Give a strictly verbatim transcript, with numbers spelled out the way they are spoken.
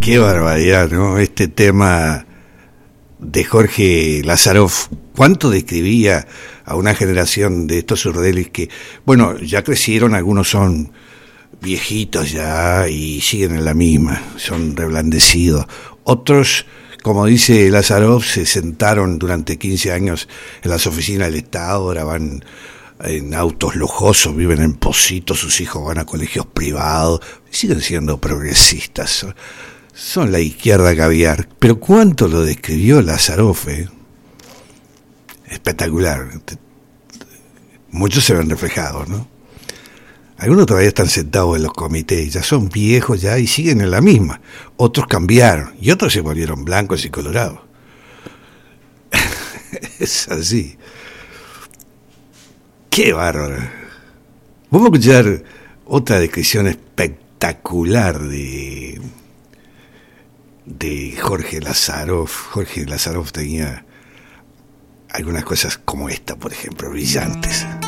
Qué barbaridad, ¿no? Este tema de Jorge Lazaroff, cuánto describía a una generación de estos surrealistas que, bueno, ya crecieron, algunos son viejitos ya y siguen en la misma, son reblandecidos. Otros, como dice Lazaroff, se sentaron durante quince años en las oficinas del Estado, ahora van en autos lujosos, viven en Positos, sus hijos van a colegios privados, siguen siendo progresistas, son, son la izquierda caviar. Pero cuánto lo describió Lazaroff, ¿eh? Espectacular. Muchos se ven reflejados, ¿no? Algunos todavía están sentados en los comités, ya son viejos ya y siguen en la misma. Otros cambiaron y otros se volvieron blancos y colorados. Es así. ¡Qué bárbaro! Vamos a escuchar otra descripción espectacular de, de Jorge Lazaroff. Jorge Lazaroff tenía algunas cosas como esta, por ejemplo, brillantes.